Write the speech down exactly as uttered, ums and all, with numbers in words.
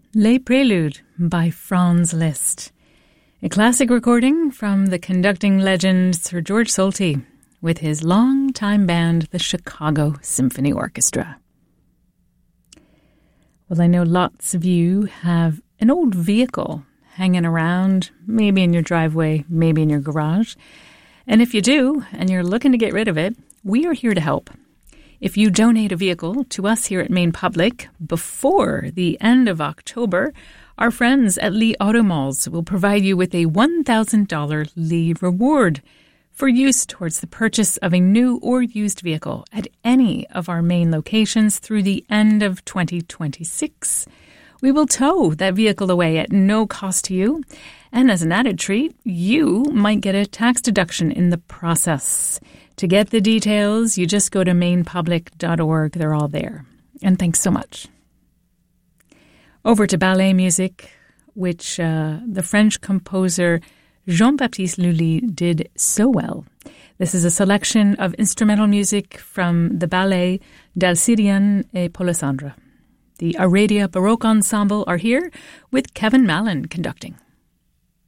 Les Préludes by Franz Liszt, a classic recording from the conducting legend Sir George Solti with his longtime band, the Chicago Symphony Orchestra. Well, I know lots of you have an old vehicle hanging around, maybe in your driveway, maybe in your garage. And if you do, and you're looking to get rid of it, we are here to help. If you donate a vehicle to us here at Maine Public before the end of October, our friends at Lee Automalls will provide you with a one thousand dollars Lee reward for use towards the purchase of a new or used vehicle at any of our Maine locations through the end of twenty twenty-six. We will tow that vehicle away at no cost to you, and as an added treat, you might get a tax deduction in the process. To get the details, you just go to maine public dot org. They're all there. And thanks so much. Over to ballet music, which uh, the French composer Jean-Baptiste Lully did so well. This is a selection of instrumental music from the ballet d'Alcidion et Polissandre. The Aradia Baroque Ensemble are here with Kevin Mallon conducting.